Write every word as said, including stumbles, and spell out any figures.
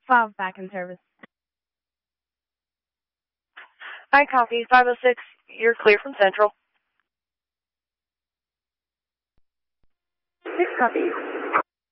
five back in service. Hi, copy. five oh six, you're clear from Central. six copy.